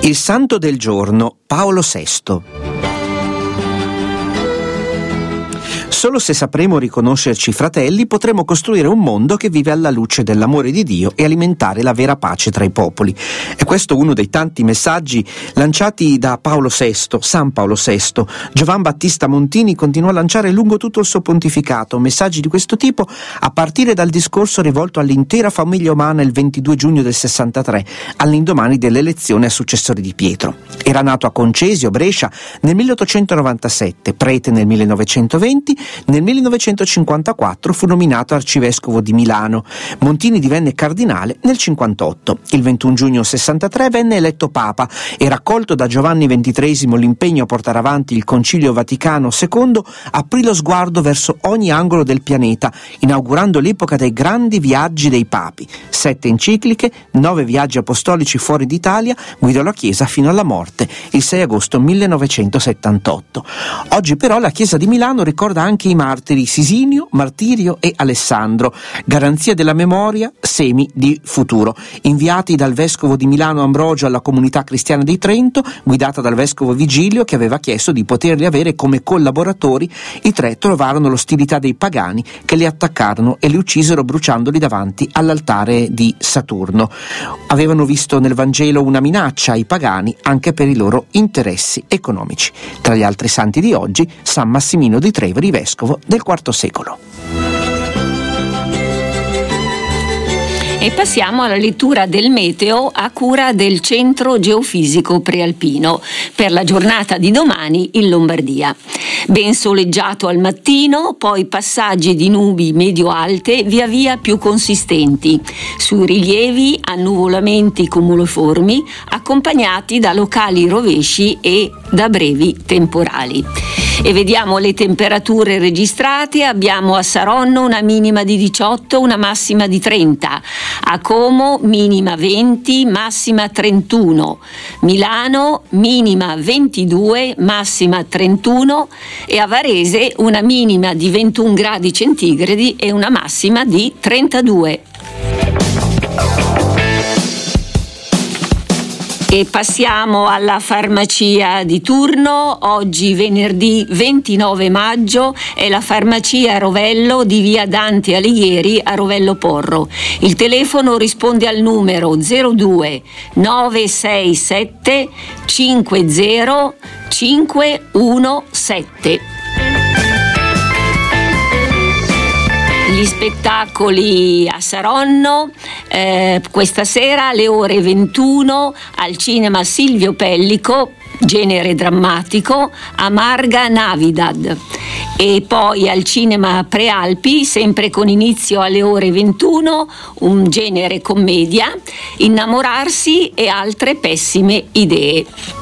Il santo del giorno, Paolo VI. Solo se sapremo riconoscerci fratelli potremo costruire un mondo che vive alla luce dell'amore di Dio e alimentare la vera pace tra i popoli. E questo è uno dei tanti messaggi lanciati da Paolo VI, San Paolo VI. Giovan Battista Montini continuò a lanciare lungo tutto il suo pontificato messaggi di questo tipo, a partire dal discorso rivolto all'intera famiglia umana il 22 giugno del 63, all'indomani dell'elezione a successore di Pietro. Era nato a Concesio, Brescia, nel 1897, prete nel 1920. Nel 1954 fu nominato arcivescovo di Milano. Montini divenne cardinale nel 58. Il 21 giugno 63 venne eletto papa e, raccolto da Giovanni XXIII l'impegno a portare avanti il Concilio Vaticano II, aprì lo sguardo verso ogni angolo del pianeta, inaugurando l'epoca dei grandi viaggi dei papi. 7 encicliche, 9 viaggi apostolici fuori d'Italia, guidò la Chiesa fino alla morte, il 6 agosto 1978. Oggi però la Chiesa di Milano ricorda anche i martiri Sisinio, Martirio e Alessandro, garanzia della memoria, semi di futuro, inviati dal vescovo di Milano Ambrogio alla comunità cristiana di Trento, guidata dal vescovo Vigilio, che aveva chiesto di poterli avere come collaboratori. I 3 trovarono l'ostilità dei pagani, che li attaccarono e li uccisero bruciandoli davanti all'altare di Saturno. Avevano visto nel Vangelo una minaccia ai pagani anche per i loro interessi economici. Tra gli altri santi di oggi, San Massimino di Treveri, vescovo del IV secolo. E passiamo alla lettura del meteo a cura del Centro Geofisico Prealpino per la giornata di domani in Lombardia. Ben soleggiato al mattino, poi passaggi di nubi medio-alte via via più consistenti. Sui rilievi annuvolamenti cumuliformi accompagnati da locali rovesci e da brevi temporali. E vediamo le temperature registrate. Abbiamo a Saronno una minima di 18, una massima di 30. A Como minima 20, massima 31. Milano minima 22, massima 31. E a Varese una minima di 21 gradi centigradi e una massima di 32. E passiamo alla farmacia di turno. Oggi venerdì 29 maggio è la farmacia Rovello di via Dante Alighieri a Rovello Porro. Il telefono risponde al numero 02 967 50 517. Gli spettacoli a Saronno questa sera alle ore 21 al cinema Silvio Pellico, genere drammatico, Amarga Navidad. E poi al cinema Prealpi, sempre con inizio alle ore 21, un genere commedia, Innamorarsi e altre pessime idee.